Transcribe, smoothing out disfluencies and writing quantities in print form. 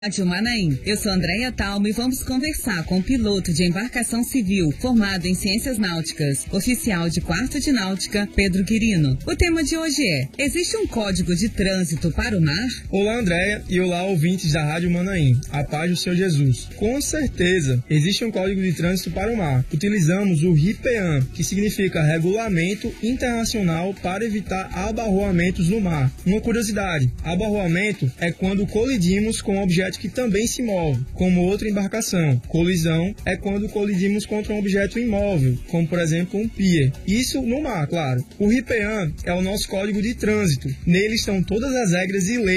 Rádio Manaim. Eu sou Andréia Talma e vamos conversar com o piloto de embarcação civil formado em Ciências Náuticas, oficial de quarto de náutica, Pedro Quirino. O tema de hoje é: existe um código de trânsito para o mar? Olá, Andréia, e olá, ouvintes da Rádio Manaim. A paz do Senhor Jesus. Com certeza, existe um código de trânsito para o mar. Utilizamos o RIPEAN, que significa Regulamento Internacional para Evitar Abarroamentos no Mar. Uma curiosidade: abarroamento é quando colidimos com um objeto que também se move, como outra embarcação. Colisão é quando colidimos contra um objeto imóvel, como por exemplo um pier. Isso no mar, claro. O RIPEAN é o nosso código de trânsito. Nele estão todas as regras e leis